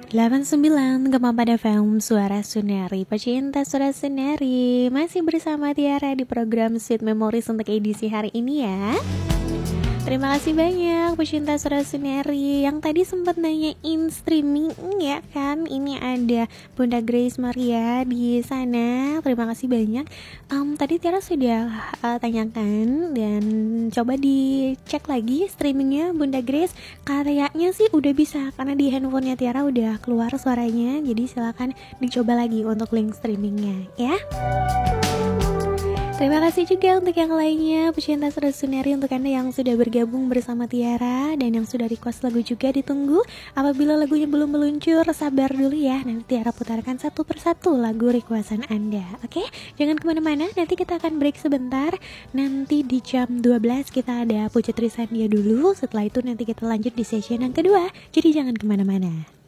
89,4 FM Suara Suneri, pecinta Suara Suneri. Masih bersama Tiara di program Sweet Memories untuk edisi hari ini ya. Terima kasih banyak pecinta Suara Suneri yang tadi sempat nanyain streaming ya kan. Ini ada Bunda Grace Maria di sana. Terima kasih banyak. Tadi Tiara sudah tanyakan dan coba dicek lagi streamingnya Bunda Grace. Kayaknya sih udah bisa karena di handphonenya Tiara udah keluar suaranya. Jadi silakan dicoba lagi untuk link streamingnya ya. Terima kasih juga untuk yang lainnya, pecinta Suara Suneri, untuk Anda yang sudah bergabung bersama Tiara dan yang sudah request lagu juga ditunggu. Apabila lagunya belum meluncur, sabar dulu ya, nanti Tiara putarkan satu persatu lagu requestan Anda. Oke, jangan kemana-mana, nanti kita akan break sebentar. Nanti di jam 12 kita ada Puja Trisandia dulu, setelah itu nanti kita lanjut di session yang kedua. Jadi jangan kemana-mana.